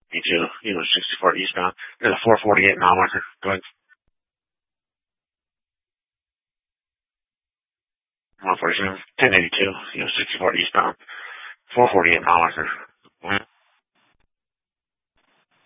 Me too, 64 eastbound. There's a 448 mile marker. Go ahead. 147, 1082, 64 eastbound. 448 mile marker.